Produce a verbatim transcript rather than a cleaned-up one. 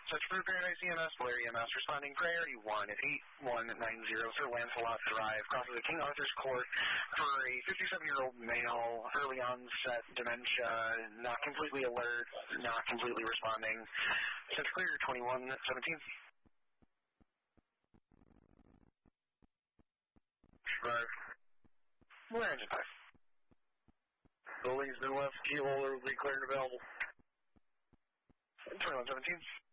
Search for Paradise E M S, Blair E M S, responding priority one at eight one nine zero Sir Lancelot Drive, crosses the King Arthur's Court for a fifty-seven-year-old male, early onset dementia, not completely alert, not completely responding. Search clear twenty-one seventeen. Drive. Blair engine five. Building's been left, key holder will be cleared and available. twenty-one seventeen.